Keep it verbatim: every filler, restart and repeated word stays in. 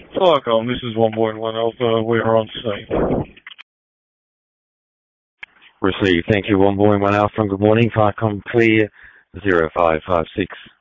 Telecom, this is one boy one Alpha. We are on site. Received. Thank you, one boy one Alpha. Good morning. Telecom clear zero five five six.